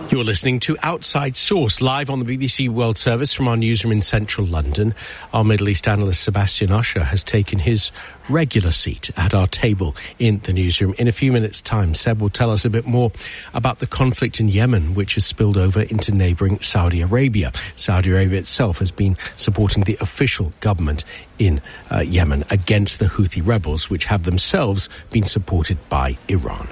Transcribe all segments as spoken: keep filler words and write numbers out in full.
You're listening to Outside Source, live on the B B C World Service from our newsroom in central London. Our Middle East analyst Sebastian Usher has taken his regular seat at our table in the newsroom. In a few minutes' time, Seb will tell us a bit more about the conflict in Yemen, which has spilled over into neighbouring Saudi Arabia. Saudi Arabia itself has been supporting the official government in uh, Yemen against the Houthi rebels, which have themselves been supported by Iran.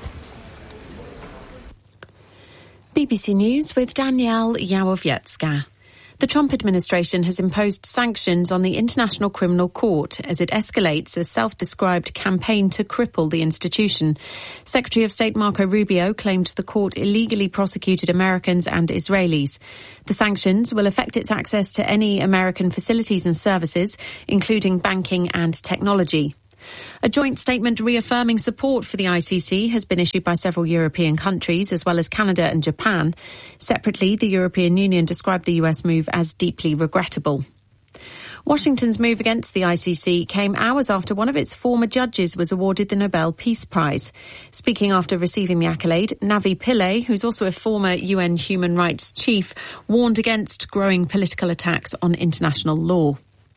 B B C News with Danielle Yawowiecka. The Trump administration has imposed sanctions on the International Criminal Court as it escalates a self-described campaign to cripple the institution. Secretary of State Marco Rubio claimed the court illegally prosecuted Americans and Israelis. The sanctions will affect its access to any American facilities and services, including banking and technology. A joint statement reaffirming support for the I C C has been issued by several European countries, as well as Canada and Japan. Separately, the European Union described the U S move as deeply regrettable. Washington's move against the I C C came hours after one of its former judges was awarded the Nobel Peace Prize. Speaking after receiving the accolade, Navi Pillay, who's also a former U N human rights chief, warned against growing political attacks on international law.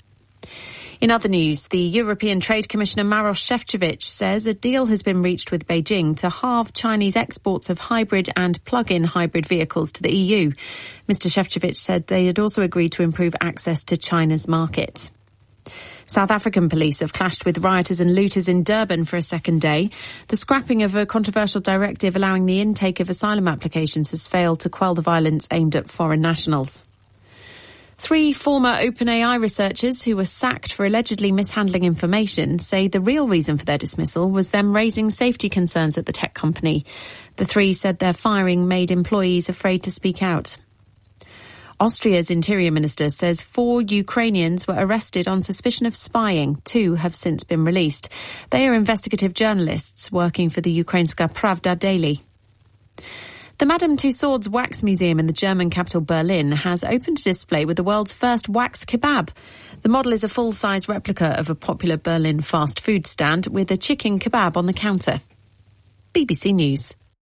In other news, the European Trade Commissioner Maroš Šefčovič says a deal has been reached with Beijing to halve Chinese exports of hybrid and plug-in hybrid vehicles to the E U. Mister Šefčovič said they had also agreed to improve access to China's market. South African police have clashed with rioters and looters in Durban for a second day. The scrapping of a controversial directive allowing the intake of asylum applications has failed to quell the violence aimed at foreign nationals. Three former OpenAI researchers who were sacked for allegedly mishandling information say the real reason for their dismissal was them raising safety concerns at the tech company. The three said their firing made employees afraid to speak out. Austria's interior minister says four Ukrainians were arrested on suspicion of spying. Two have since been released. They are investigative journalists working for the Ukrainska Pravda daily. The Madame Tussauds Wax Museum in the German capital Berlin has opened a display with the world's first wax kebab. The model is a full-size replica of a popular Berlin fast food stand with a chicken kebab on the counter. B B C News.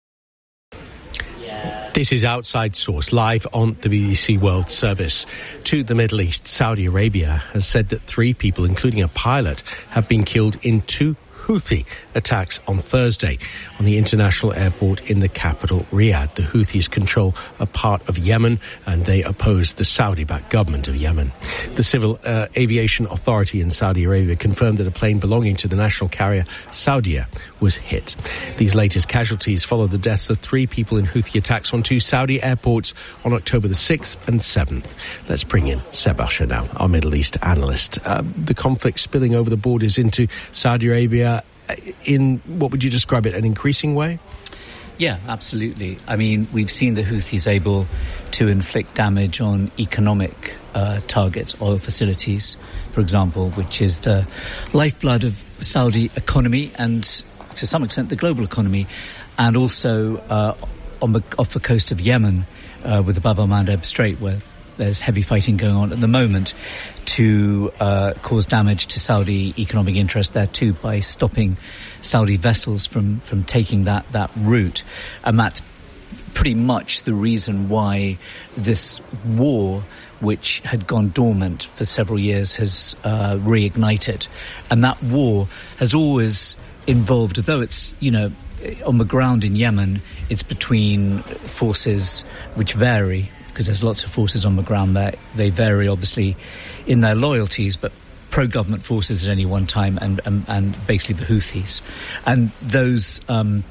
This is Outside Source, live on the B B C World Service. To the Middle East, Saudi Arabia has said that three people, including a pilot, have been killed in two Houthi attacks on Thursday on the international airport in the capital, Riyadh. The Houthis control a part of Yemen and they oppose the Saudi-backed government of Yemen. The Civil uh, Aviation Authority in Saudi Arabia confirmed that a plane belonging to the national carrier Saudia was hit. These latest casualties follow the deaths of three people in Houthi attacks on two Saudi airports on October the sixth and seventh. Let's bring in Seb Usher now, our Middle East analyst. Uh, the conflict spilling over the borders into Saudi Arabia in, what would you describe it, an increasing way? Yeah, absolutely. I mean, we've seen the Houthis able to inflict damage on economic uh, targets, oil facilities, for example, which is the lifeblood of Saudi economy and, to some extent, the global economy, and also uh, on the, off the coast of Yemen uh, with the Bab el-Mandeb Strait, where there's heavy fighting going on at the moment, to uh, cause damage to Saudi economic interest there too by stopping Saudi vessels from, from taking that, that route. And that's pretty much the reason why this war, which had gone dormant for several years, has uh, reignited. And that war has always involved, although it's, you know, on the ground in Yemen, it's between forces which vary, because there's lots of forces on the ground there. They vary, obviously, in their loyalties, but pro-government forces at any one time, and, and, and basically the Houthis. And those um,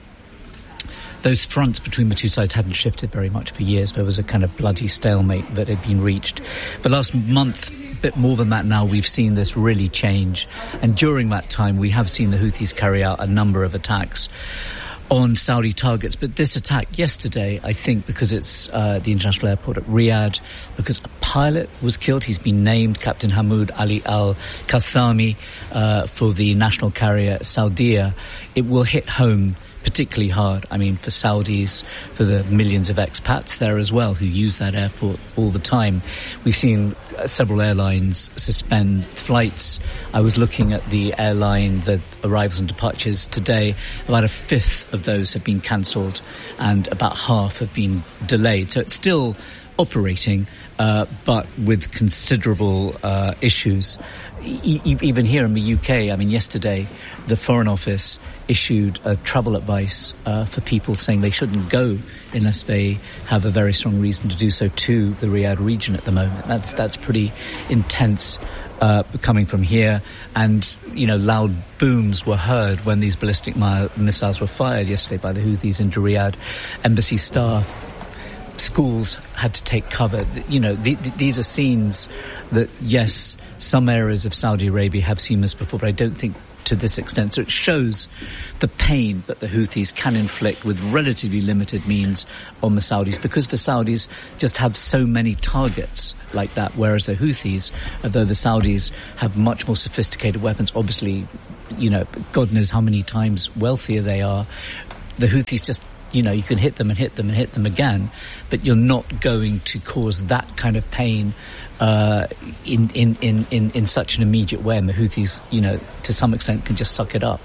those fronts between the two sides hadn't shifted very much for years. There was a kind of bloody stalemate that had been reached. The last month, a bit more than that now, we've seen this really change. And during that time, we have seen the Houthis carry out a number of attacks on Saudi targets. But this attack yesterday, I think, because it's uh, the international airport at Riyadh, because a pilot was killed. He's been named Captain Hamoud Ali Al-Kathami uh, for the national carrier Saudia. It will hit home particularly hard. I mean, for Saudis, for the millions of expats there as well who use that airport all the time. We've seen uh, several airlines suspend flights. I was looking at the airline, the arrivals and departures today. About a fifth of those have been cancelled and about half have been delayed. So it's still operating, uh, but with considerable uh, issues. E- even here in the U K, I mean, yesterday, the Foreign Office issued a travel advice uh, for people saying they shouldn't go unless they have a very strong reason to do so to the Riyadh region at the moment. That's that's pretty intense uh, coming from here. And, you know, loud booms were heard when these ballistic mi- missiles were fired yesterday by the Houthis into Riyadh. Embassy staff, schools had to take cover. You know, the, the, these are scenes that, yes, some areas of Saudi Arabia have seen this before, but I don't think to this extent. So it shows the pain that the Houthis can inflict with relatively limited means on the Saudis, because the Saudis just have so many targets like that, whereas the Houthis, although the Saudis have much more sophisticated weapons, obviously, you know, God knows how many times wealthier they are, the Houthis just, you know, you can hit them and hit them and hit them again, but you're not going to cause that kind of pain uh, in, in, in, in, in such an immediate way. And the Houthis, you know, to some extent can just suck it up.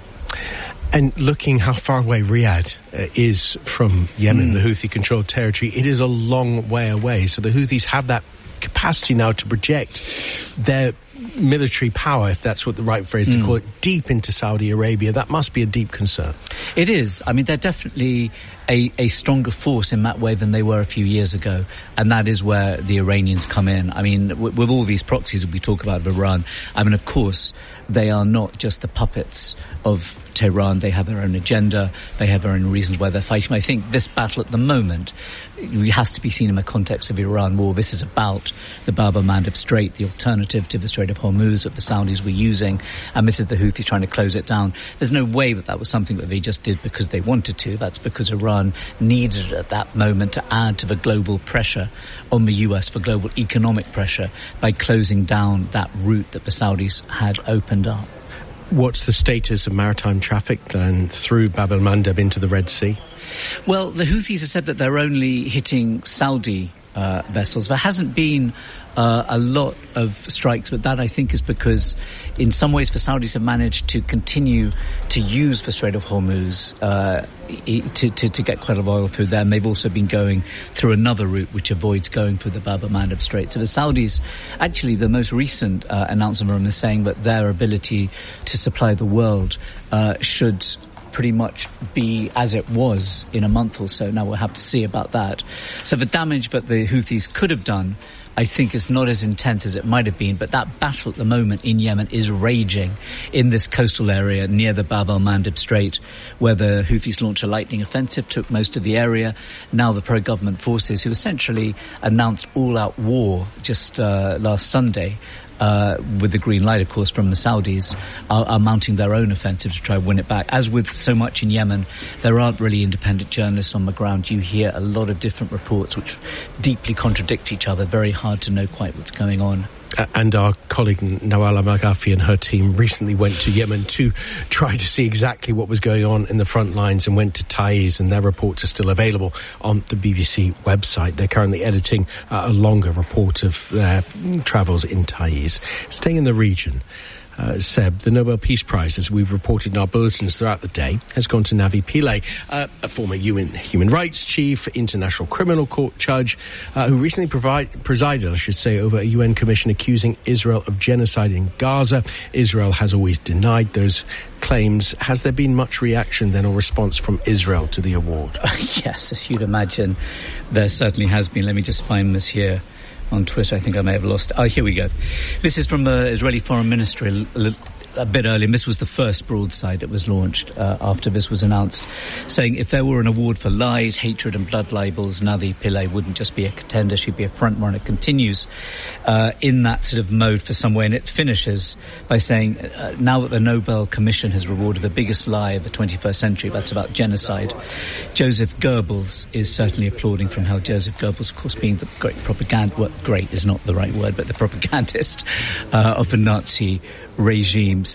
And looking how far away Riyadh uh, is from Yemen, mm. the Houthi-controlled territory, it is a long way away. So the Houthis have that capacity now to project their military power, if that's what the right phrase to mm. call it, deep into Saudi Arabia. That must be a deep concern. It is. I mean, they're definitely a, a stronger force in that way than they were a few years ago. And that is where the Iranians come in. I mean, w- with all these proxies that we talk about of Iran, I mean, of course, they are not just the puppets of Tehran. They have their own agenda. They have their own reasons why they're fighting. I think this battle at the moment has to be seen in the context of the Iran war. This is about the Bab el-Mandeb Strait, the alternative to the Strait of Hormuz that the Saudis were using, and this is the Houthis trying to close it down. There's no way that that was something that they just did because they wanted to. That's because Iran needed it at that moment to add to the global pressure on the U S, for global economic pressure, by closing down that route that the Saudis had opened up. What's the status of maritime traffic then through Bab el-Mandeb into the Red Sea? Well, the Houthis have said that they're only hitting Saudi uh, vessels. There hasn't been uh, a lot of strikes, but that I think is because in some ways the Saudis have managed to continue to use the Strait of Hormuz uh, to, to, to get quite a lot of oil through there. And they've also been going through another route which avoids going through the Bab el-Mandeb Strait. So the Saudis, actually the most recent uh, announcement from them is saying that their ability to supply the world uh, should pretty much be as it was in a month or so. Now we'll have to see about that. So the damage that the Houthis could have done, I think, is not as intense as it might have been, but that battle at the moment in Yemen is raging in this coastal area near the Bab el-Mandeb Strait, where the Houthis launched a lightning offensive, took most of the area. Now the pro-government forces, who essentially announced all-out war just uh, last Sunday, Uh, with the green light, of course, from the Saudis, are, are mounting their own offensive to try and win it back. As with so much in Yemen, there aren't really independent journalists on the ground. You hear a lot of different reports which deeply contradict each other. Very hard to know quite what's going on. Uh, and our colleague Nawal Al-Maghafi and her team recently went to Yemen to try to see exactly what was going on in the front lines, and went to Taiz, and their reports are still available on the B B C website. They're currently editing uh, a longer report of their travels in Taiz. Staying in the region, Uh, Seb, the Nobel Peace Prize, as we've reported in our bulletins throughout the day, has gone to Navi Pillay, uh, a former U N human rights chief, International Criminal Court judge, uh, who recently provide, presided, I should say, over a U N commission accusing Israel of genocide in Gaza. Israel has always denied those claims. Has there been much reaction then, or response from Israel to the award? Yes, as you'd imagine, there certainly has been. Let me just find this here on Twitter. I think I may have lost. Oh, here we go. This is from the Israeli Foreign Ministry a, a bit earlier. And this was the first broadside that was launched uh, after this was announced, saying if there were an award for lies, hatred and blood libels, Navi Pillay wouldn't just be a contender, she'd be a front runner. It continues uh, in that sort of mode for some way, and it finishes by saying uh, now that the Nobel Commission has rewarded the biggest lie of the twenty-first century, that's about genocide, Joseph Goebbels is certainly applauding from hell. Joseph Goebbels, of course, being the great propaganda, well, great is not the right word, but the propagandist uh, of the Nazi regime. So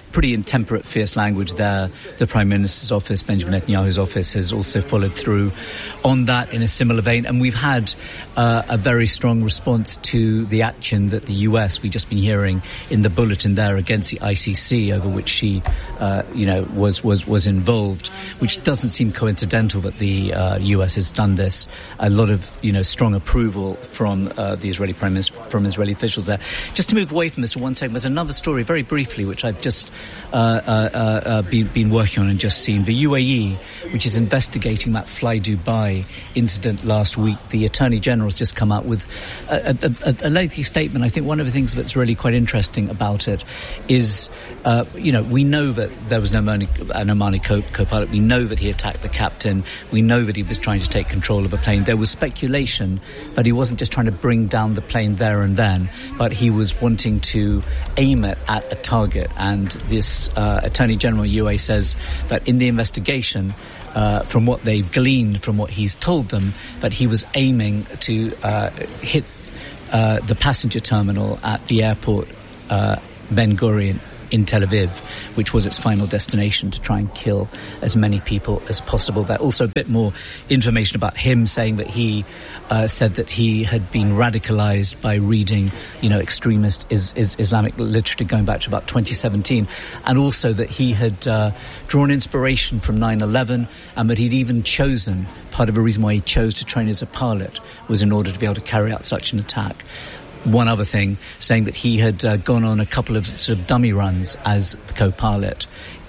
pretty intemperate, fierce language there. The Prime Minister's office, Benjamin Netanyahu's office, has also followed through on that in a similar vein. And we've had uh, a very strong response to the action that the U S, we've just been hearing in the bulletin there, against the I C C, over which she, uh, you know, was, was, was involved, which doesn't seem coincidental that the uh, U S has done this. A lot of, you know, strong approval from uh, the Israeli Prime Minister, from Israeli officials there. Just to move away from this for one second, there's another story, very briefly, which I've just uh, uh, uh, been, been working on and just seen. The U A E, which is investigating that Fly Dubai incident last week, the Attorney General has just come out with a, a, a lengthy statement. I think one of the things that's really quite interesting about it is, uh, you know, we know that there was no Omani, an Omani co- co-pilot. We know that he attacked the captain. We know that he was trying to take control of a plane. There was speculation that he wasn't just trying to bring down the plane there and then, but he was wanting to aim it at a target. And this uh, Attorney General U A E says that in the investigation, uh, from what they've gleaned from what he's told them, that he was aiming to uh, hit uh, the passenger terminal at the airport uh, Ben Gurion in Tel Aviv, which was its final destination, to try and kill as many people as possible. There also a bit more information about him, saying that he uh, said that he had been radicalized by reading, you know, extremist is, is Islamic literature going back to about twenty seventeen, and also that he had uh, drawn inspiration from nine eleven, and that he'd even chosen, part of the reason why he chose to train as a pilot was in order to be able to carry out such an attack. One other thing, saying that he had uh, gone on a couple of sort of dummy runs as co-pilot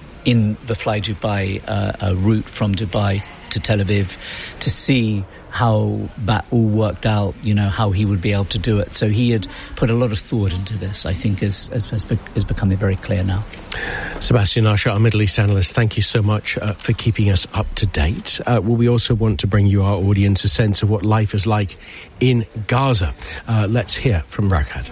in the Fly Dubai uh, uh, route from Dubai to Tel Aviv to see how that all worked out, you know, how he would be able to do it. So he had put a lot of thought into this, I think, as as, as is becoming very clear now. Sebastian Usher, our Middle East analyst, thank you so much uh, for keeping us up to date. Uh, well, we also want to bring you, our audience, a sense of what life is like in Gaza. Uh, let's hear from Ragad.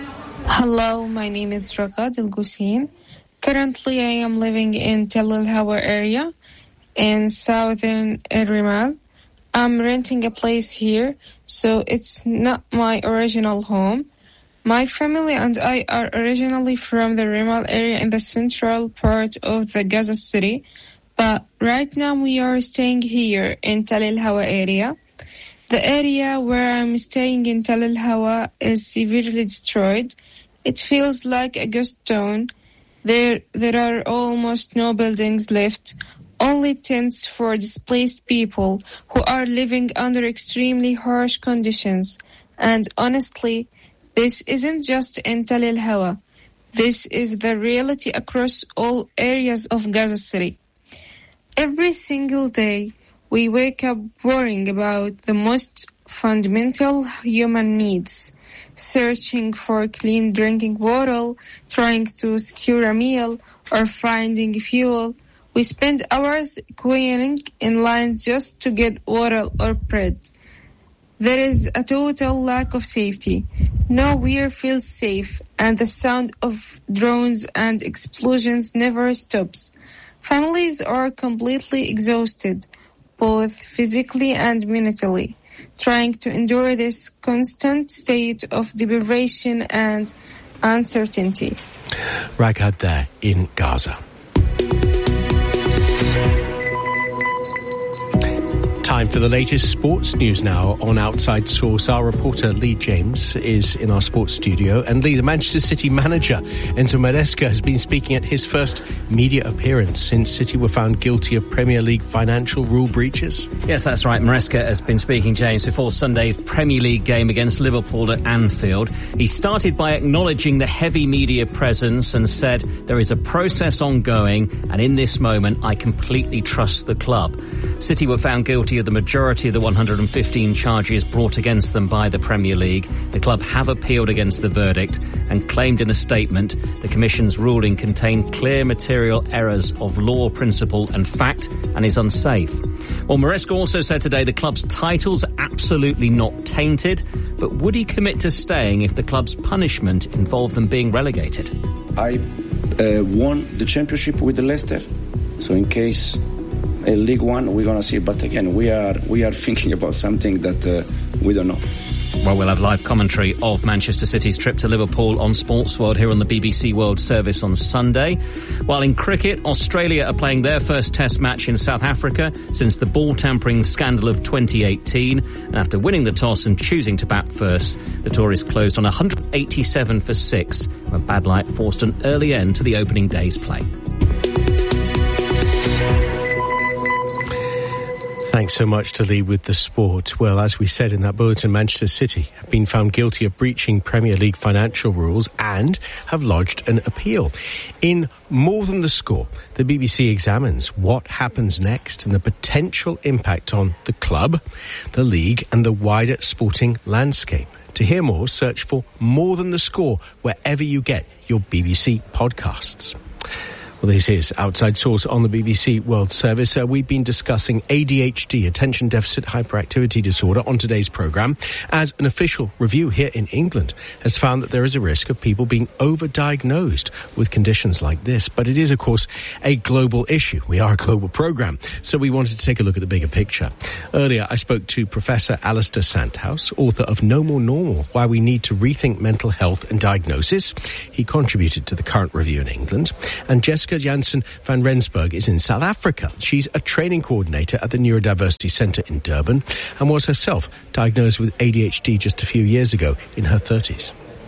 Hello, my name is Ragad El Ghusain. Currently, I am living in Tel El Hawa area in southern Rimal. I'm renting a place here, so it's not my original home. My family and I are originally from the Rimal area in the central part of the Gaza city, but right now we are staying here in Tel El Hawa area. The area where I'm staying in Tel El Hawa is severely destroyed. It feels like a ghost town. There, there are almost no buildings left. Only tents for displaced people who are living under extremely harsh conditions. And honestly, this isn't just in Tel El Hawa. This is the reality across all areas of Gaza City. Every single day, we wake up worrying about the most fundamental human needs, searching for clean drinking water, trying to secure a meal, or finding fuel. We spend hours queuing in line just to get water or bread. There is a total lack of safety. Nowhere feels safe, and the sound of drones and explosions never stops. Families are completely exhausted, both physically and mentally, trying to endure this constant state of deprivation and uncertainty. Ragad there in Gaza. Time for the latest sports news now on Outside Source. Our reporter Lee James is in our sports studio. And Lee, the Manchester City manager, Enzo Maresca, has been speaking at his first media appearance since City were found guilty of Premier League financial rule breaches. Yes, that's right. Maresca has been speaking, James, before Sunday's Premier League game against Liverpool at Anfield. He started by acknowledging the heavy media presence and said, there is a process ongoing, and in this moment, I completely trust the club. City were found guilty of the majority of the one hundred fifteen charges brought against them by the Premier League. The club have appealed against the verdict and claimed in a statement the Commission's ruling contained clear material errors of law, principle and fact and is unsafe. Well, Maresca also said today the club's titles are absolutely not tainted, but would he commit to staying if the club's punishment involved them being relegated? I uh, won the championship with the Leicester, so in case in League One, we're going to see. But again, we are we are thinking about something that uh, we don't know. Well, we'll have live commentary of Manchester City's trip to Liverpool on Sports World here on the B B C World Service on Sunday. While in cricket, Australia are playing their first test match in South Africa since the ball tampering scandal of twenty eighteen. And after winning the toss and choosing to bat first, the Tories closed on one hundred eighty-seven for six. A bad light forced an early end to the opening day's play. Thanks so much to lead with the sport. Well, as we said in that bulletin, Manchester City have been found guilty of breaching Premier League financial rules and have lodged an appeal. In More Than the Score, the B B C examines what happens next and the potential impact on the club, the league and the wider sporting landscape. To hear more, search for More Than the Score wherever you get your B B C podcasts. Well, this is Outside Source on the B B C World Service. Uh, we've been discussing A D H D, Attention Deficit Hyperactivity Disorder, on today's programme, as an official review here in England has found that there is a risk of people being overdiagnosed with conditions like this. But it is, of course, a global issue. We are a global programme, so we wanted to take a look at the bigger picture. Earlier, I spoke to Professor Alistair Sandhouse, author of No More Normal, Why We Need to Rethink Mental Health and Diagnosis. He contributed to the current review in England. And Jessica Jansen van Rensburg is in South Africa. She's a training coordinator at the Neurodiversity Centre in Durban and was herself diagnosed with A D H D just a few years ago in her thirties.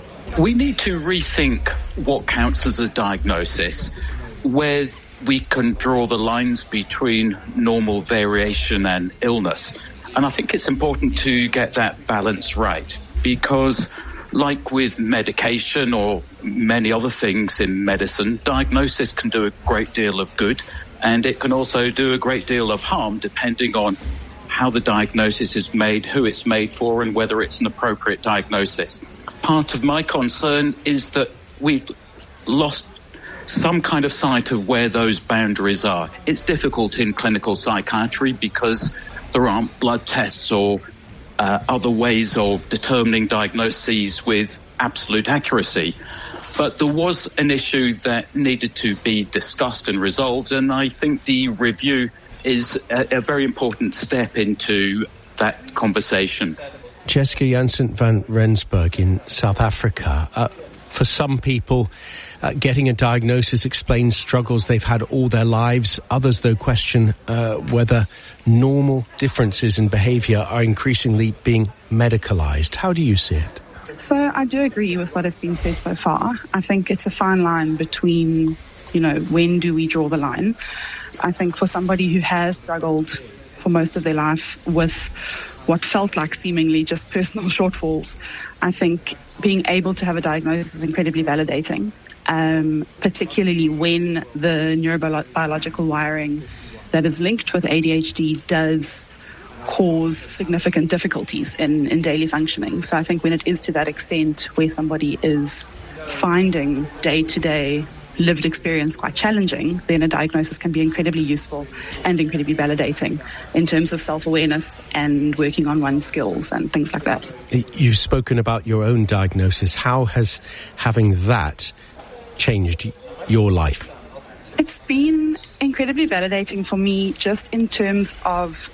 We need to rethink what counts as a diagnosis, where we can draw the lines between normal variation and illness. And I think it's important to get that balance right, because like with medication or many other things in medicine, diagnosis can do a great deal of good, and it can also do a great deal of harm depending on how the diagnosis is made, who it's made for, and whether it's an appropriate diagnosis. Part of my concern is that we've lost some kind of sight of where those boundaries are. It's difficult in clinical psychiatry because there aren't blood tests or Uh, other ways of determining diagnoses with absolute accuracy. But there was an issue that needed to be discussed and resolved, and I think the review is a, a very important step into that conversation. Jessica Jansen van Rensburg in South Africa. Uh, for some people, uh, getting a diagnosis explains struggles they've had all their lives. Others, though, question uh, whether normal differences in behaviour are increasingly being medicalised. How do you see it? So I do agree with what has been said so far. I think it's a fine line between, you know, when do we draw the line? I think for somebody who has struggled for most of their life with what felt like seemingly just personal shortfalls, I think being able to have a diagnosis is incredibly validating, um, particularly when the neurobiological wiring that is linked with A D H D does cause significant difficulties in, in daily functioning. So I think when it is to that extent where somebody is finding day-to-day lived experience quite challenging, then a diagnosis can be incredibly useful and incredibly validating in terms of self-awareness and working on one's skills and things like that. You've spoken about your own diagnosis. How has having that changed your life? It's been incredibly validating for me just in terms of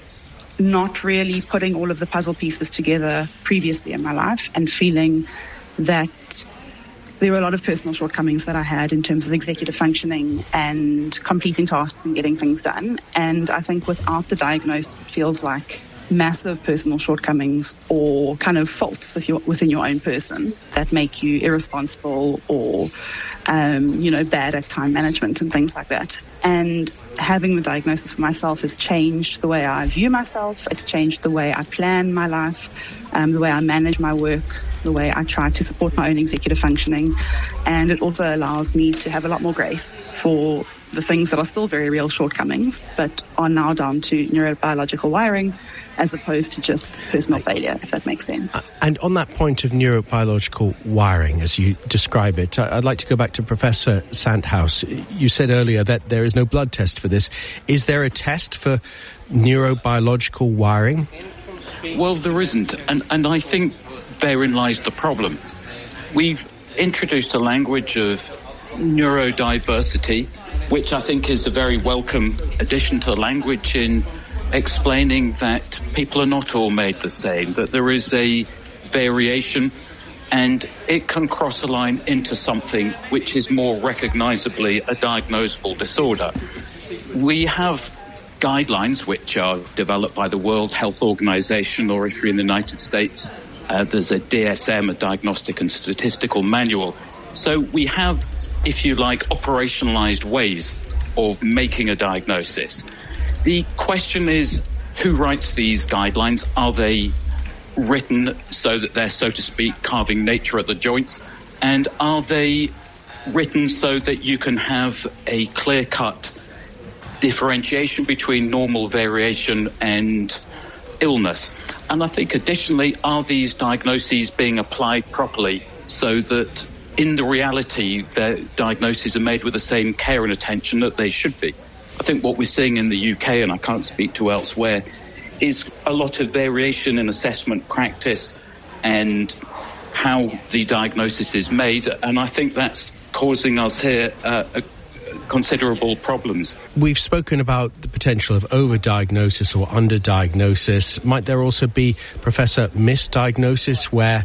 not really putting all of the puzzle pieces together previously in my life and feeling that there were a lot of personal shortcomings that I had in terms of executive functioning and completing tasks and getting things done. And I think without the diagnosis, it feels like massive personal shortcomings or kind of faults with your, within your own person that make you irresponsible or, um, you know, bad at time management and things like that. And having the diagnosis for myself has changed the way I view myself. It's changed the way I plan my life, um, the way I manage my work, the way I try to support my own executive functioning. And it also allows me to have a lot more grace for the things that are still very real shortcomings, but are now down to neurobiological wiring as opposed to just personal failure, if that makes sense. And on that point of neurobiological wiring, as you describe it, I'd like to go back to Professor Sandhouse. You said earlier that there is no blood test for this. Is there a test for neurobiological wiring? Well, there isn't, and, and I think therein lies the problem. We've introduced a language of neurodiversity, which I think is a very welcome addition to language in explaining that people are not all made the same, that there is a variation, and it can cross a line into something which is more recognizably a diagnosable disorder. We have guidelines which are developed by the World Health Organization, or if you're in the United States, uh, there's a D S M, a Diagnostic and Statistical Manual. So we have, if you like, operationalized ways of making a diagnosis. The question is, who writes these guidelines? Are they written so that they're, so to speak, carving nature at the joints? And are they written so that you can have a clear-cut differentiation between normal variation and illness? And I think additionally, are these diagnoses being applied properly so that in the reality their diagnoses are made with the same care and attention that they should be? I think what we're seeing in the U K, and I can't speak to elsewhere, is a lot of variation in assessment practice and how the diagnosis is made, and I think that's causing us here uh, a considerable problems. We've spoken about the potential of overdiagnosis or underdiagnosis. Might there also be, Professor, misdiagnosis where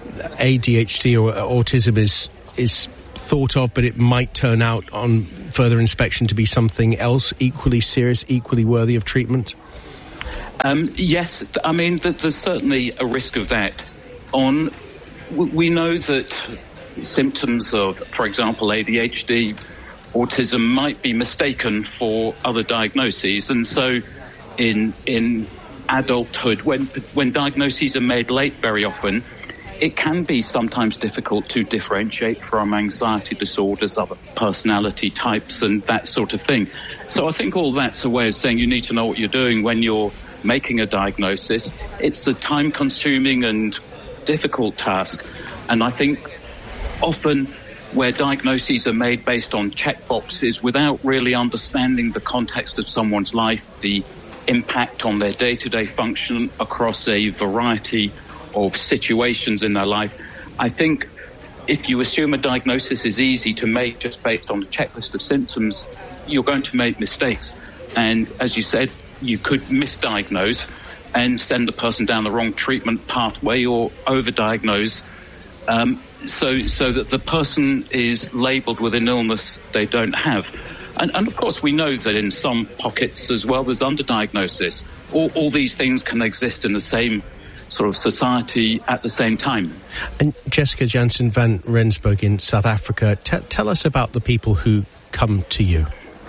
A D H D or autism is is thought of, but it might turn out on further inspection to be something else equally serious, equally worthy of treatment? Um, yes, I mean, th- there's certainly a risk of that. On, w- we know that symptoms of, for example, A D H D, autism might be mistaken for other diagnoses, and so in in adulthood, when when diagnoses are made late, very often, it can be sometimes difficult to differentiate from anxiety disorders, other personality types, and that sort of thing. So I think all that's a way of saying you need to know what you're doing when you're making a diagnosis. It's a time-consuming and difficult task, and I think often where diagnoses are made based on checkboxes without really understanding the context of someone's life, the impact on their day-to-day function across a variety of situations in their life, I think if you assume a diagnosis is easy to make just based on a checklist of symptoms, you're going to make mistakes. And as you said, you could misdiagnose and send the person down the wrong treatment pathway or overdiagnose, um, so so that the person is labelled with an illness they don't have. And, and of course, we know that in some pockets as well, there's underdiagnosis. All, all these things can exist in the same sort of society at the same time. And Jessica Jansen van Rensburg in South Africa, t- tell us about the people who come to you.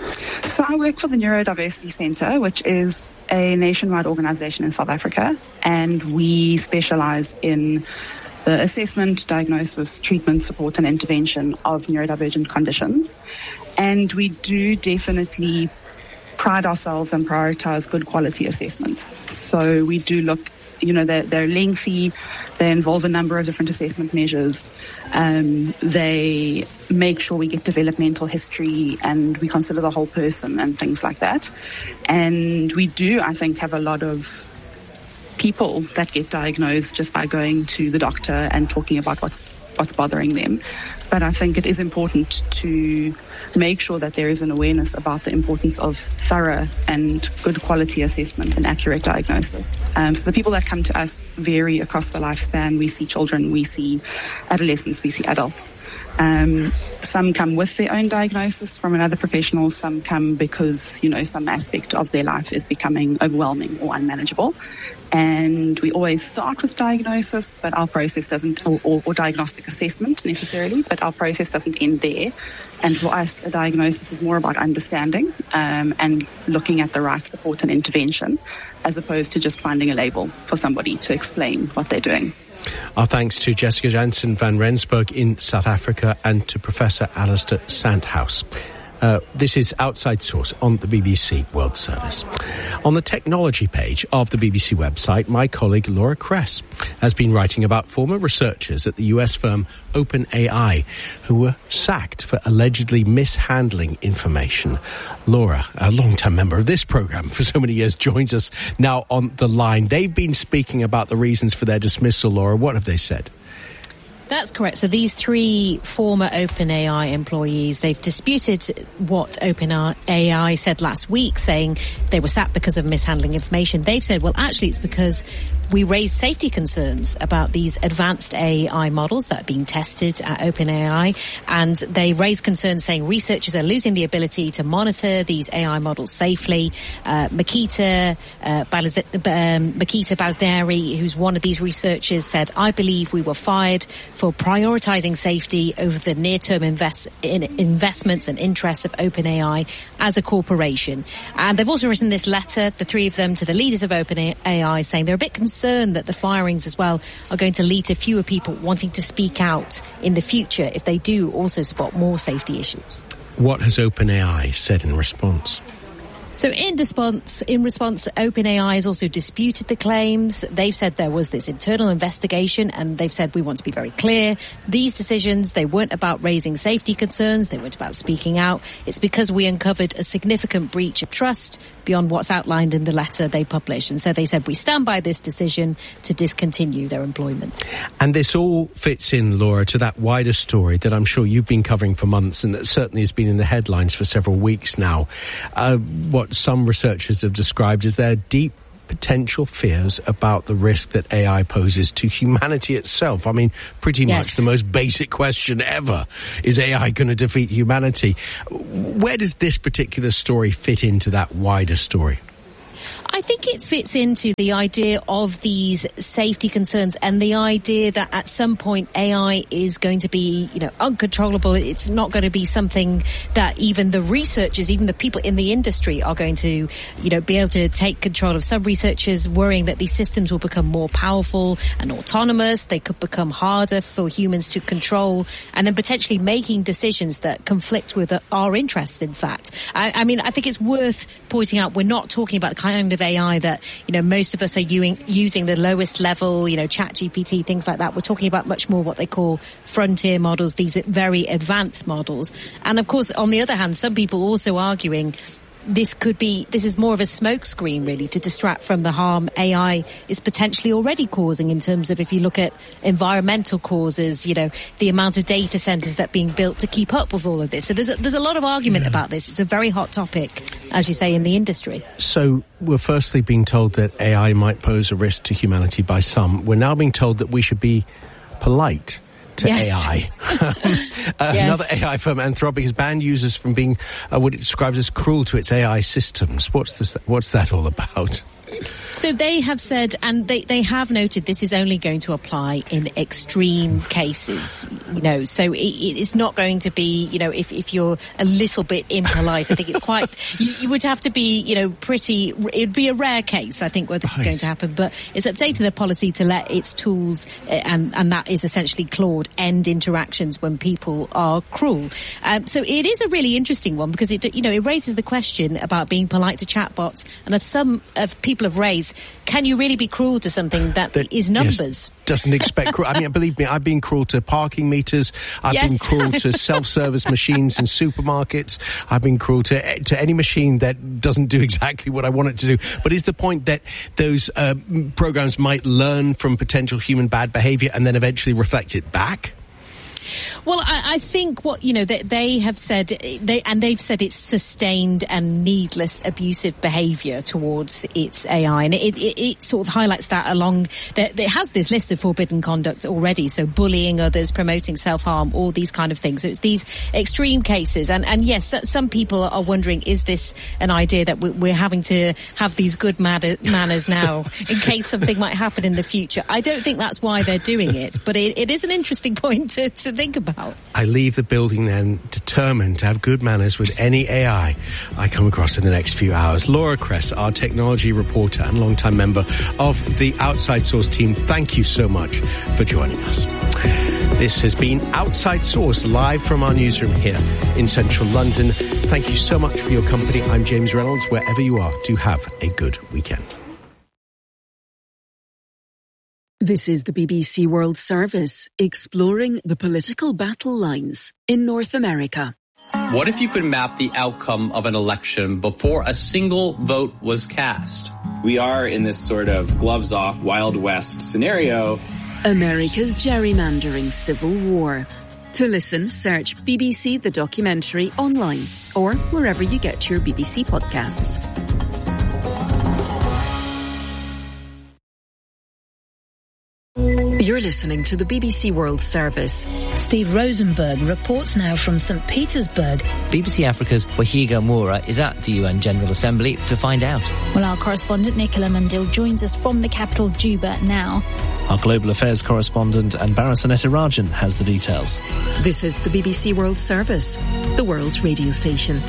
So I work for the Neurodiversity Centre, which is a nationwide organisation in South Africa, and we specialise in the assessment, diagnosis, treatment, support and intervention of neurodivergent conditions. And we do definitely pride ourselves and prioritise good quality assessments. So we do look, you know, they're, they're lengthy, they involve a number of different assessment measures. Um, they make sure we get developmental history and we consider the whole person and things like that. And we do, I think, have a lot of people that get diagnosed just by going to the doctor and talking about what's what's bothering them. But I think it is important to make sure that there is an awareness about the importance of thorough and good quality assessment and accurate diagnosis. Um, so the people that come to us vary across the lifespan. We see children, we see adolescents, we see adults. Um, some come with their own diagnosis from another professional. Some come because, you know, some aspect of their life is becoming overwhelming or unmanageable. And we always start with diagnosis, but our process doesn't, or, or, or diagnostic assessment necessarily, but our process doesn't end there. And for us, a diagnosis is more about understanding um, and looking at the right support and intervention, as opposed to just finding a label for somebody to explain what they're doing. Our thanks to Jessica Jansen van Rensburg in South Africa and to Professor Alistair Sandhouse. Uh, this is Outside Source on the B B C World Service. On the technology page of the B B C website, my colleague Laura Kress has been writing about former researchers at the U S firm OpenAI who were sacked for allegedly mishandling information. Laura, a long-time member of this programme for so many years, joins us now on the line. They've been speaking about the reasons for their dismissal, Laura. What have they said? That's correct. So these three former OpenAI employees, they've disputed what OpenAI said last week, saying they were sacked because of mishandling information. They've said, well, actually, it's because we raised safety concerns about these advanced A I models that are being tested at OpenAI, and they raised concerns saying researchers are losing the ability to monitor these A I models safely. Uh, Makita, uh, Balaz- um, Makita Basdari, who's one of these researchers, said, "I believe we were fired for prioritizing safety over the near-term invest- in investments and interests of OpenAI as a corporation." And they've also written this letter, the three of them, to the leaders of OpenAI, saying they're a bit concerned that the firings as well are going to lead to fewer people wanting to speak out in the future if they do also spot more safety issues. What has OpenAI said in response? So in response, in response, OpenAI has also disputed the claims. They've said there was this internal investigation, and they've said we want to be very clear. These decisions, they weren't about raising safety concerns. They weren't about speaking out. It's because we uncovered a significant breach of trust beyond what's outlined in the letter they published. And so they said we stand by this decision to discontinue their employment. And this all fits in, Laura, to that wider story that I'm sure you've been covering for months and that certainly has been in the headlines for several weeks now. Uh, what some researchers have described as their deep potential fears about the risk that A I poses to humanity itself. I mean, pretty much yes. the most basic question ever. Is A I going to defeat humanity? Where does this particular story fit into that wider story? I think it fits into the idea of these safety concerns and the idea that at some point A I is going to be, you know, uncontrollable. It's not going to be something that even the researchers, even the people in the industry are going to, you know, be able to take control of. Some researchers worrying that these systems will become more powerful and autonomous. They could become harder for humans to control, and then potentially making decisions that conflict with our interests, in fact. I, I mean, I think it's worth pointing out we're not talking about the kind of A I that, you know, most of us are using, using the lowest level, you know, ChatGPT, things like that. We're talking about much more what they call frontier models, these very advanced models. And of course, on the other hand, some people also arguing this could be, this is more of a smokescreen really to distract from the harm A I is potentially already causing in terms of, if you look at environmental causes, you know, the amount of data centers that are being built to keep up with all of this. So there's a, there's a lot of argument yeah. about this. It's a very hot topic, as you say, in the industry. So we're firstly being told that A I might pose a risk to humanity by some. We're now being told that we should be polite to yes. A I. uh, yes. Another A I firm, Anthropic, has banned users from being uh, what it describes as cruel to its A I systems. What's this? What's that all about? So they have said, and they, they have noted, this is only going to apply in extreme cases, you know, so it, it's not going to be, you know, if, if you're a little bit impolite. I think it's quite, you, you would have to be, you know, pretty, it'd be a rare case, I think, where this right. is going to happen, but it's updating the policy to let its tools, and, and that is essentially Claude, end interactions when people are cruel. Um, so it is a really interesting one because it, you know, it raises the question about being polite to chatbots, and of some of people have raised, can you really be cruel to something that, that is numbers? Yes, doesn't expect cruel. I mean, believe me, I've been cruel to parking meters. I've yes. been cruel to self-service machines in supermarkets. I've been cruel to to any machine that doesn't do exactly what I want it to do. But is the point that those uh, programs might learn from potential human bad behavior and then eventually reflect it back? Well, I, I think what, you know, they, they have said, they, and they've said it's sustained and needless abusive behaviour towards its A I. And it, it, it sort of highlights that along, that it has this list of forbidden conduct already. So bullying others, promoting self-harm, all these kind of things. So it's these extreme cases. And, and yes, some people are wondering, is this an idea that we're having to have these good manners now in case something might happen in the future? I don't think that's why they're doing it, but it, it is an interesting point to, to think about. I leave the building then determined to have good manners with any A I I come across in the next few hours. Laura Kress, our technology reporter and longtime member of the Outside Source team, thank you so much for joining us. This has been Outside Source, live from our newsroom here in central London. Thank you so much for your company. I'm James Reynolds. Wherever you are, do have a good weekend. This is the B B C World Service, exploring the political battle lines in North America. What if you could map the outcome of an election before a single vote was cast? We are in this sort of gloves-off Wild West scenario. America's gerrymandering civil war. To listen, search B B C The Documentary online or wherever you get your B B C podcasts. You're listening to the B B C World Service. Steve Rosenberg reports now from Saint Petersburg. B B C Africa's Wahiga Moura is at the U N General Assembly to find out. Well, our correspondent Nicola Mandil joins us from the capital, Juba, now. Our Global Affairs correspondent Anbara Sanetarajan has the details. This is the B B C World Service, the world's radio station.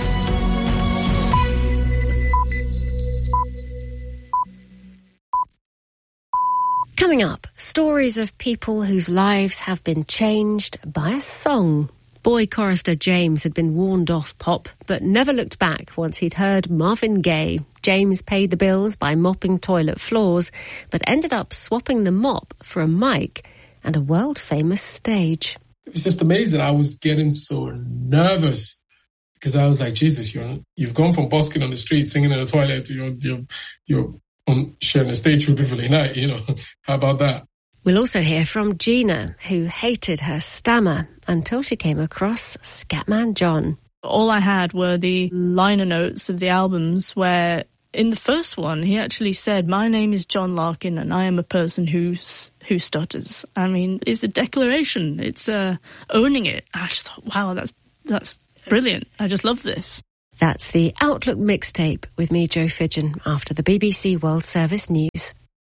Coming up, stories of people whose lives have been changed by a song. Boy chorister James had been warned off pop, but never looked back once he'd heard Marvin Gaye. James paid the bills by mopping toilet floors, but ended up swapping the mop for a mic and a world-famous stage. It was just amazing. I was getting so nervous because I was like, Jesus, you're, you've gone from busking on the street, singing in the toilet, to you're, you're, you're on sharing a stage with Beverly Knight, you know. How about that? We'll also hear from Gina, who hated her stammer until she came across Scatman John. All I had were the liner notes of the albums where in the first one he actually said, "My name is John Larkin and I am a person who's, who stutters." I mean, it's a declaration. It's uh, owning it. I just thought, wow, that's that's brilliant. I just love this. That's the Outlook mixtape with me, Jo Fidgen, after the B B C World Service News.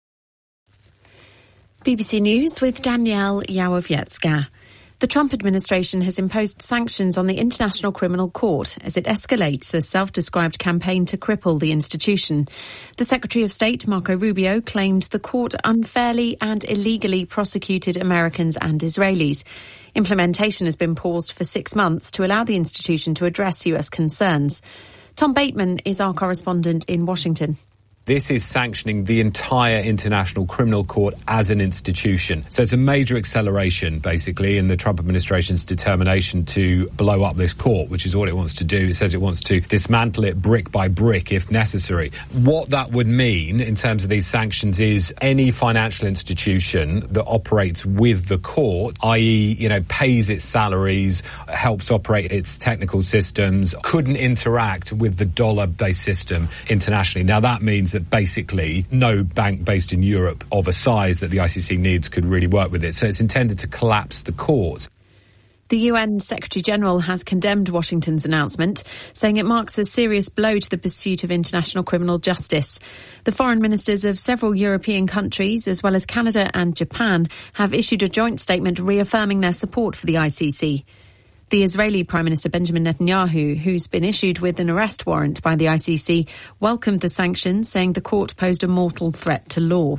B B C News with Danielle Yawowiecka. The Trump administration has imposed sanctions on the International Criminal Court as it escalates a self-described campaign to cripple the institution. The Secretary of State, Marco Rubio, claimed the court unfairly and illegally prosecuted Americans and Israelis. Implementation has been paused for six months to allow the institution to address U S concerns. Tom Bateman is our correspondent in Washington. This is sanctioning the entire International Criminal Court as an institution. So it's a major acceleration, basically, in the Trump administration's determination to blow up this court, which is what it wants to do. It says it wants to dismantle it brick by brick if necessary. What that would mean in terms of these sanctions is any financial institution that operates with the court, that is, you know, pays its salaries, helps operate its technical systems, couldn't interact with the dollar-based system internationally. Now, that means that that basically no bank based in Europe of a size that the I C C needs could really work with it. So it's intended to collapse the court. The U N Secretary-General has condemned Washington's announcement, saying it marks a serious blow to the pursuit of international criminal justice. The foreign ministers of several European countries, as well as Canada and Japan, have issued a joint statement reaffirming their support for the I C C. The Israeli Prime Minister Benjamin Netanyahu, who's been issued with an arrest warrant by the I C C, welcomed the sanctions, saying the court posed a mortal threat to law.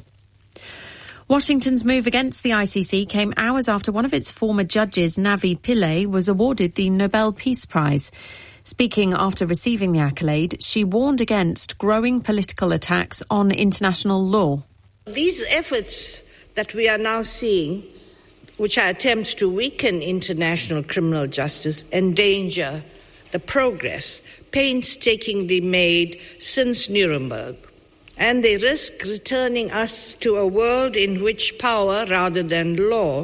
Washington's move against the I C C came hours after one of its former judges, Navi Pillay, was awarded the Nobel Peace Prize. Speaking after receiving the accolade, she warned against growing political attacks on international law. These efforts that we are now seeing, which are attempts to weaken international criminal justice, endanger the progress painstakingly made since Nuremberg. And they risk returning us to a world in which power, rather than law,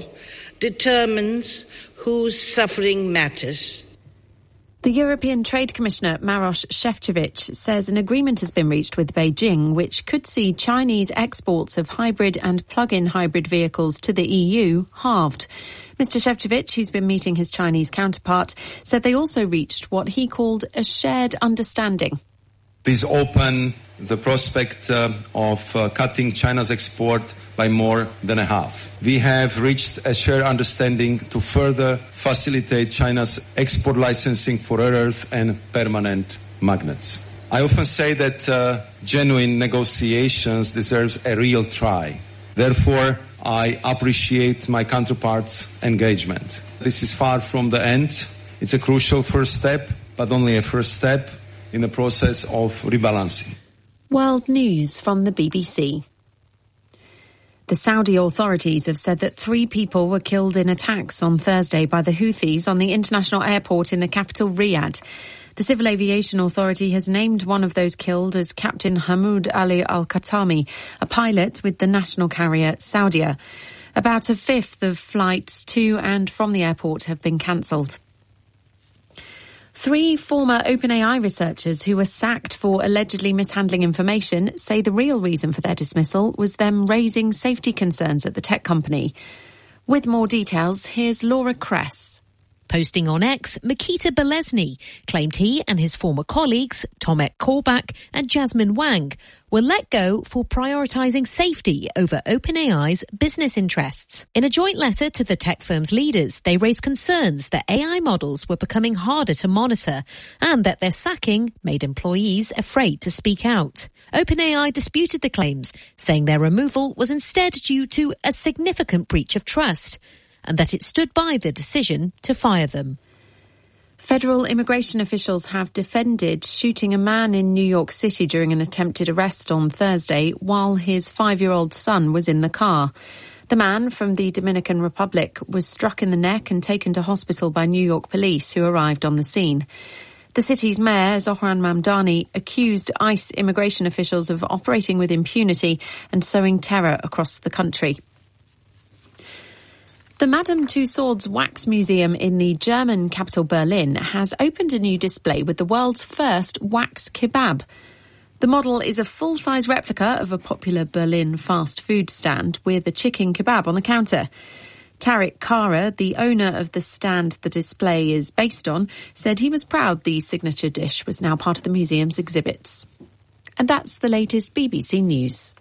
determines whose suffering matters. The European Trade Commissioner Maroš Šefčovič says an agreement has been reached with Beijing, which could see Chinese exports of hybrid and plug-in hybrid vehicles to the E U halved. Mister Šefčovič, who's been meeting his Chinese counterpart, said they also reached what he called a shared understanding. These open the prospect uh, of uh, cutting China's export by more than a half. We have reached a shared understanding to further facilitate China's export licensing for rare earth and permanent magnets. I often say that uh, genuine negotiations deserves a real try. Therefore, I appreciate my counterparts' engagement. This is far from the end. It's a crucial first step, but only a first step in the process of rebalancing. World News from the B B C. The Saudi authorities have said that three people were killed in attacks on Thursday by the Houthis on the international airport in the capital, Riyadh. The Civil Aviation Authority has named one of those killed as Captain Hamoud Ali Al-Khatami, a pilot with the national carrier Saudia. About a fifth of flights to and from the airport have been cancelled. Three former OpenAI researchers who were sacked for allegedly mishandling information say the real reason for their dismissal was them raising safety concerns at the tech company. With more details, here's Laura Kress. Posting on X, Mikita Belesny claimed he and his former colleagues, Tomek Korbak and Jasmine Wang, were let go for prioritising safety over OpenAI's business interests. In a joint letter to the tech firm's leaders, they raised concerns that A I models were becoming harder to monitor and that their sacking made employees afraid to speak out. OpenAI disputed the claims, saying their removal was instead due to a significant breach of trust, and that it stood by the decision to fire them. Federal immigration officials have defended shooting a man in New York City during an attempted arrest on Thursday while his five-year-old son was in the car. The man from the Dominican Republic was struck in the neck and taken to hospital by New York police, who arrived on the scene. The city's mayor, Zohran Mamdani, accused ICE immigration officials of operating with impunity and sowing terror across the country. The Madame Tussauds Wax Museum in the German capital Berlin has opened a new display with the world's first wax kebab. The model is a full-size replica of a popular Berlin fast food stand with a chicken kebab on the counter. Tarek Kara, the owner of the stand the display is based on, said he was proud the signature dish was now part of the museum's exhibits. And that's the latest B B C News.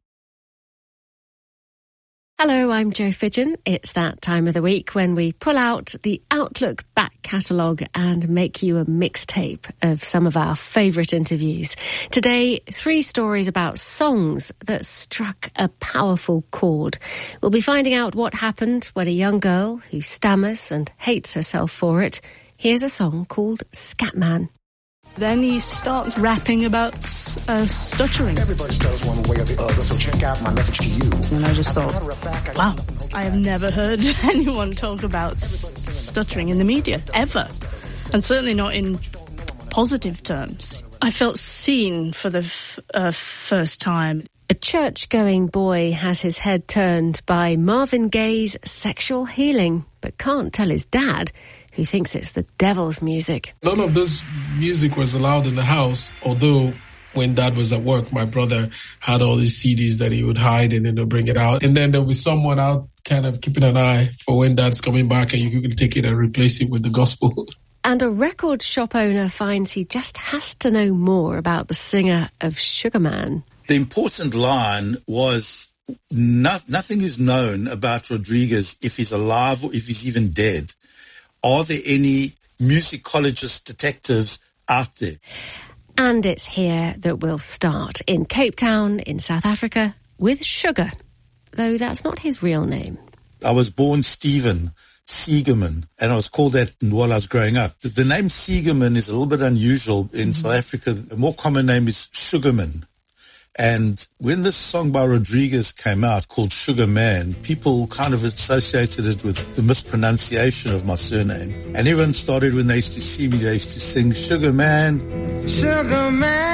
Hello, I'm Jo Fidgen. It's that time of the week when we pull out the Outlook back catalogue and make you a mixtape of some of our favourite interviews. Today, three stories about songs that struck a powerful chord. We'll be finding out what happened when a young girl who stammers and hates herself for it hears a song called Scatman. Then he starts rapping about uh, stuttering. Everybody stutters one way or the other, so check out my message to you. And I just thought, wow, I have never heard anyone talk about s- stuttering in the media, ever. And certainly not in positive terms. I felt seen for the f- uh, first time. A church-going boy has his head turned by Marvin Gaye's Sexual Healing, but can't tell his dad, who thinks it's the devil's music. None of this music was allowed in the house, although when Dad was at work, my brother had all these C Ds that he would hide and then he'll bring it out. And then there'll be someone out kind of keeping an eye for when Dad's coming back and you can take it and replace it with the gospel. And a record shop owner finds he just has to know more about the singer of Sugar Man. The important line was no, nothing is known about Rodriguez, if he's alive or if he's even dead. Are there any musicologist detectives out there? And it's here that we'll start, in Cape Town, in South Africa, with Sugar, though that's not his real name. I was born Stephen Siegerman, and I was called that while I was growing up. The, the name Siegerman is a little bit unusual in mm-hmm. South Africa. A more common name is Sugarman. And when this song by Rodriguez came out called Sugar Man, people kind of associated it with the mispronunciation of my surname. And everyone started, when they used to see me, they used to sing Sugar Man. Sugar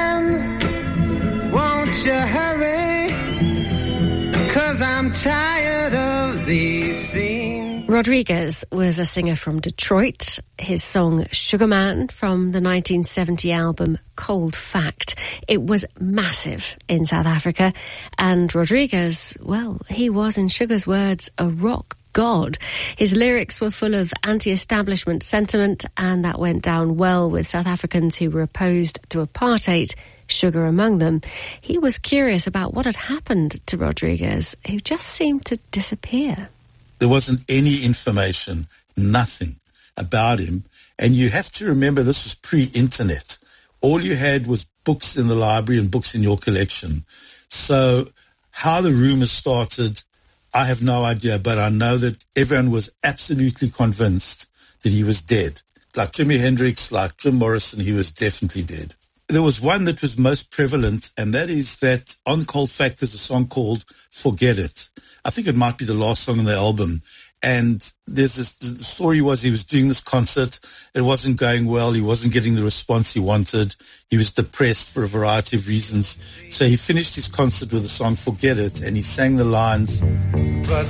Man, won't you hurry? 'Cause I'm tired of these scenes. Rodriguez was a singer from Detroit. His song Sugar Man from the nineteen seventy album Cold Fact. It was massive in South Africa. And Rodriguez, well, he was, in Sugar's words, a rock god. His lyrics were full of anti-establishment sentiment, and that went down well with South Africans who were opposed to apartheid, Sugar among them. He was curious about what had happened to Rodriguez, who just seemed to disappear. There wasn't any information, nothing about him. And you have to remember, this was pre-internet. All you had was books in the library and books in your collection. So how the rumors started, I have no idea, but I know that everyone was absolutely convinced that he was dead. Like Jimi Hendrix, like Jim Morrison, he was definitely dead. There was one that was most prevalent, and that is that on Cold Fact there's a song called Forget It. I think it might be the last song on the album. And there's this, the story was he was doing this concert. It wasn't going well. He wasn't getting the response he wanted. He was depressed for a variety of reasons. So he finished his concert with the song Forget It, and he sang the lines. But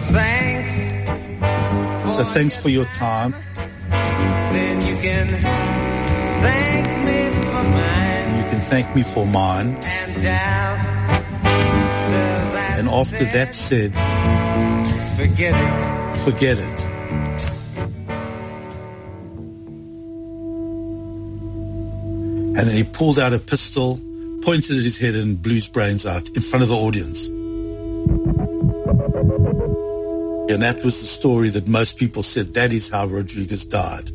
thanks. So thanks for your time. Then you can thank me for mine. You can thank me for mine. And after that, and after that said, forget it. Forget it. And then he pulled out a pistol, pointed at his head and blew his brains out in front of the audience. And that was the story that most people said, that is how Rodriguez died.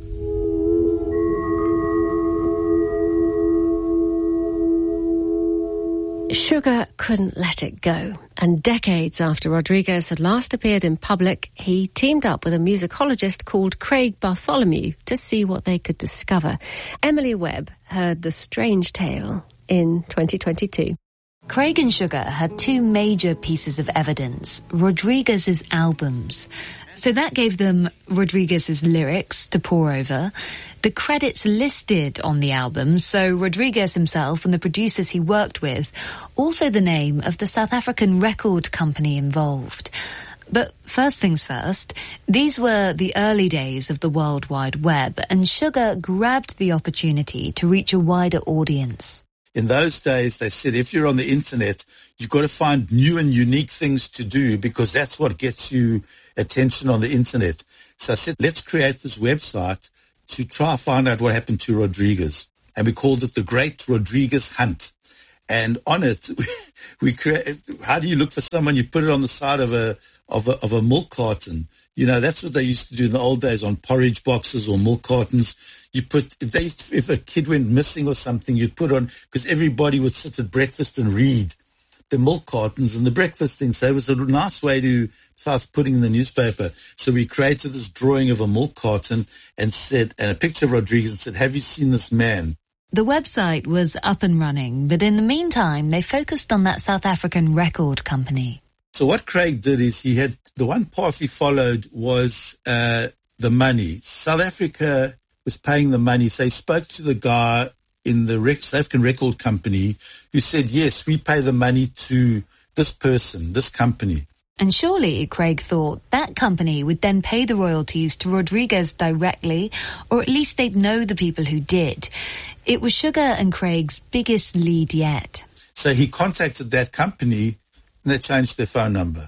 Sugar couldn't let it go, and decades after Rodriguez had last appeared in public, he teamed up with a musicologist called Craig Bartholomew to see what they could discover. Emily Webb heard the strange tale in twenty twenty-two. Craig and Sugar had two major pieces of evidence, Rodriguez's albums. So that gave them Rodriguez's lyrics to pore over, the credits listed on the albums, so Rodriguez himself and the producers he worked with, also the name of the South African record company involved. But first things first, these were the early days of the World Wide Web, and Sugar grabbed the opportunity to reach a wider audience. In those days, they said, if you're on the internet, you've got to find new and unique things to do because that's what gets you attention on the internet. So I said, let's create this website to try and find out what happened to Rodriguez. And we called it the Great Rodriguez Hunt. And on it, we create, how do you look for someone? You put it on the side of a, of a, of a milk carton. You know, that's what they used to do in the old days on porridge boxes or milk cartons. You put, if they, if a kid went missing or something, you'd put on, because everybody would sit at breakfast and read the milk cartons and the breakfast things. So it was a nice way to, besides putting in the newspaper. So we created this drawing of a milk carton and said, and a picture of Rodriguez and said, have you seen this man? The website was up and running, but in the meantime, they focused on that South African record company. So what Craig did is he had, the one path he followed was uh, the money. South Africa was paying the money. So he spoke to the guy in the rec- South African record company who said, yes, we pay the money to this person, this company. And surely, Craig thought, that company would then pay the royalties to Rodriguez directly, or at least they'd know the people who did. It was Sugar and Craig's biggest lead yet. So he contacted that company and they changed their phone number.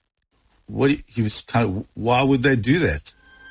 What he was kind of, why would they do that?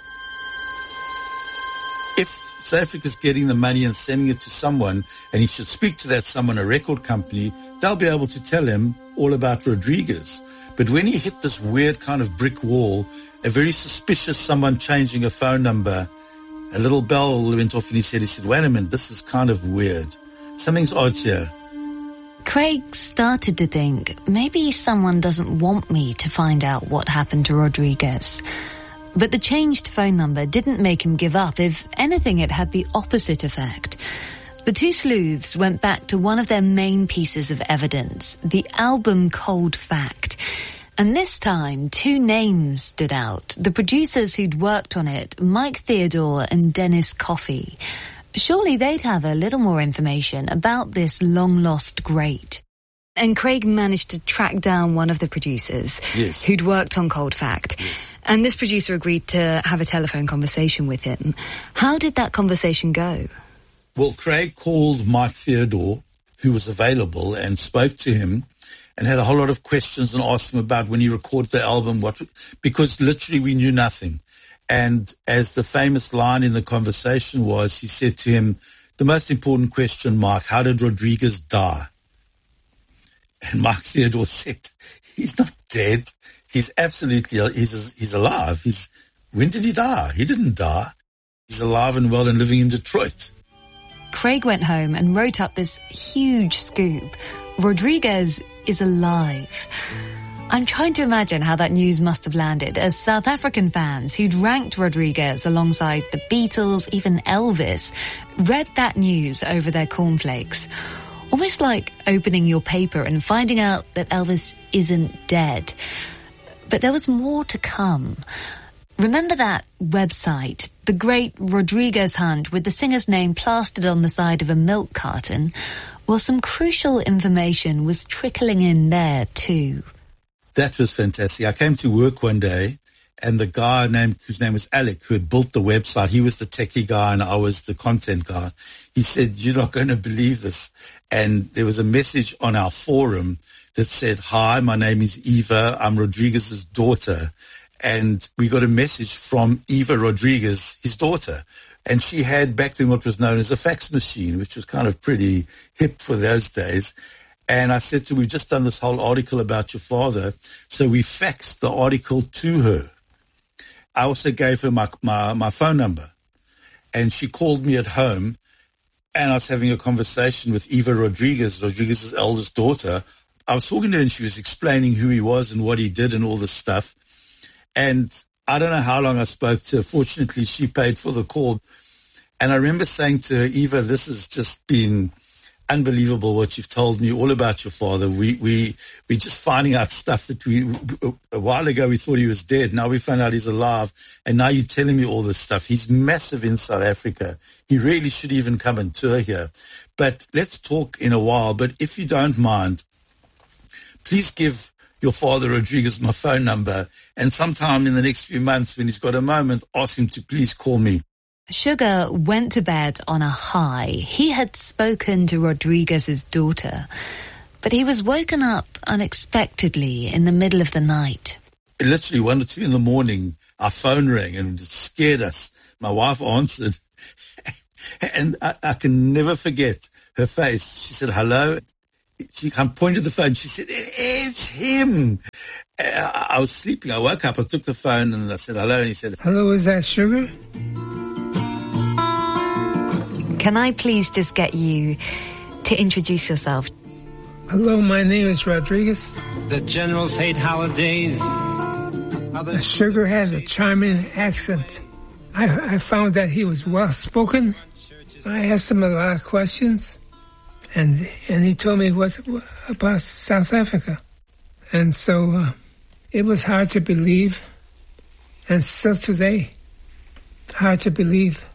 If South Africa's getting the money and sending it to someone, and he should speak to that someone, a record company, they'll be able to tell him all about Rodriguez. But when he hit this weird kind of brick wall, a very suspicious someone changing a phone number, a little bell went off in his head. He said, wait a minute, this is kind of weird. Something's odd here. Craig started to think, maybe someone doesn't want me to find out what happened to Rodriguez. But the changed phone number didn't make him give up. If anything, it had the opposite effect. The two sleuths went back to one of their main pieces of evidence, the album Cold Fact. And this time, two names stood out. The producers who'd worked on it, Mike Theodore and Dennis Coffey. Surely they'd have a little more information about this long-lost great. And Craig managed to track down one of the producers yes. who'd worked on Cold Fact. Yes. And this producer agreed to have a telephone conversation with him. How did that conversation go? Well, Craig called Mike Theodore, who was available, and spoke to him and had a whole lot of questions and asked him about when he recorded the album, what, because literally we knew nothing. And as the famous line in the conversation was, he said to him, the most important question, Mike, how did Rodriguez die? And Mike Theodore said, he's not dead. He's absolutely, he's, he's alive. He's, when did he die? He didn't die. He's alive and well and living in Detroit. Craig went home and wrote up this huge scoop. Rodriguez is alive. I'm trying to imagine how that news must have landed as South African fans who'd ranked Rodriguez alongside the Beatles, even Elvis, read that news over their cornflakes. Almost like opening your paper and finding out that Elvis isn't dead. But there was more to come. Remember that website, The Great Rodriguez Hunt, with the singer's name plastered on the side of a milk carton? Well, some crucial information was trickling in there too. That was fantastic. I came to work one day And the guy named, whose name was Alec, who had built the website, he was the techie guy and I was the content guy. He said, "You're not going to believe this." And there was a message on our forum that said, "Hi, my name is Eva. I'm Rodriguez's daughter." And we got a message from Eva Rodriguez, his daughter. And she had back then what was known as a fax machine, which was kind of pretty hip for those days. And I said to her, "We've just done this whole article about your father." So we faxed the article to her. I also gave her my, my, my phone number. And she called me at home. And I was having a conversation with Eva Rodriguez, Rodriguez's eldest daughter. I was talking to her and she was explaining who he was and what he did and all this stuff. And I don't know how long I spoke to her. Fortunately, she paid for the call. And I remember saying to her, "Eva, this has just been unbelievable what you've told me all about your father. We, we, we're just finding out stuff that we, a while ago we thought he was dead. Now we found out he's alive. And now you're telling me all this stuff. He's massive in South Africa. He really should even come and tour here. But let's talk in a while. But if you don't mind, please give your father Rodriguez my phone number. And sometime in the next few months when he's got a moment, ask him to please call me." Sugar went to bed on a high. He had spoken to Rodriguez's daughter, but he was woken up unexpectedly in the middle of the night. Literally one or two in the morning, our phone rang and it scared us. My wife answered and I, I can never forget her face. She said, "Hello." She pointed the phone. She said, "It's him." I, I was sleeping. I woke up. I took the phone and I said, "Hello." And he said, "Hello, is that Sugar?" Can I please just get you to introduce yourself? "Hello, my name is Rodriguez." The generals hate holidays. Other Sugar has a charming accent. I, I found that he was well-spoken. I asked him a lot of questions, and and he told me what about South Africa. And so uh, it was hard to believe, and still today, hard to believe.